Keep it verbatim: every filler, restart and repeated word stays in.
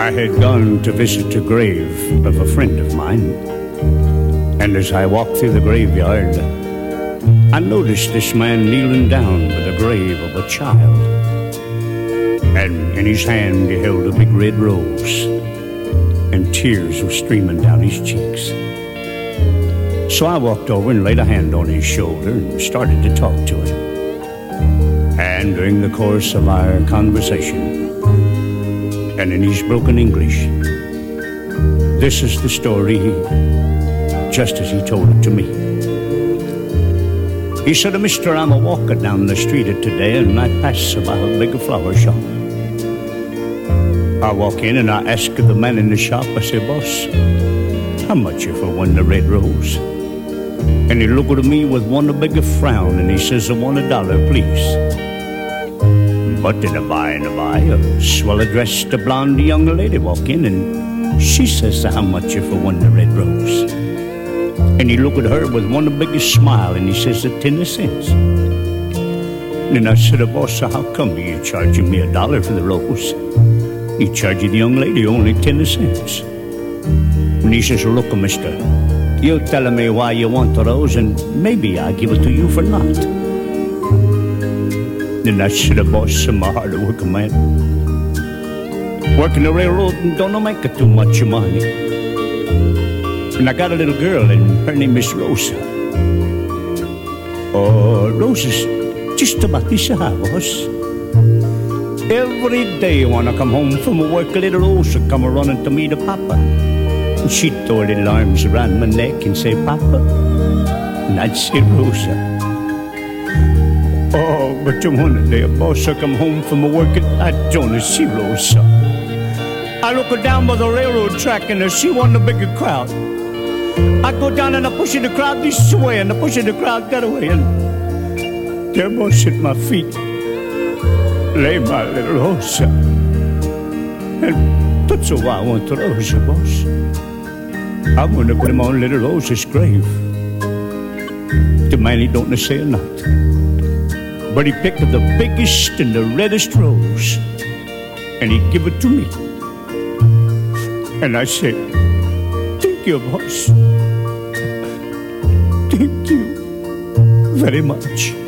I had gone to visit the grave of a friend of mine, and as I walked through the graveyard, I noticed this man kneeling down by the grave of a child, and in his hand he held a big red rose, and tears were streaming down his cheeks. So I walked over and laid a hand on his shoulder and started to talk to him. And during the course of our conversation, and in his broken English, this is the story just as he told it to me. He said, "Mister, I'm a walking down the street today, and I pass by a big flower shop. I walk in and I ask the man in the shop, I say, 'Boss, how much you for one the red rose?' And he looked at me with one big frown, and he says, 'I want a dollar, please.' But in a by and a by, a swell-dressed blonde young lady walk in, and she says, 'How much you for one the red rose?' And he looked at her with one big smile, and he says, 'Ten cents.' Then I said, 'Boss, how come you charging me a dollar for the rose? You charge the young lady only ten cents.' And he says, 'Look, mister, you tell me why you want the rose, and maybe I'll give it to you for naught.' Then I said, 'Boss, I'm a hard-working man. Working the railroad and don't make it too much money. And I got a little girl, and her name is Rosa. Oh, Rosa's just about this high, boss. Every day when I come home from work, little Rosa come running to me to Papa. And she'd throw her little arms around my neck and say, 'Papa.' And I'd say, 'Rosa.' Oh, but one day, boss, I come home from work and I don't see Rosa. I look down by the railroad track and I see one of the bigger crowd. I go down and I push the crowd this way and I push the crowd that way, and there, boss, at my feet lay my little Rosa. And that's why I want the Rosa, boss. I'm going to put him on little Rosa's grave. The man, he don't say a night, but he picked the biggest and the reddest rose, and he give it to me. And I said, "Thank you, boss. Thank you very much."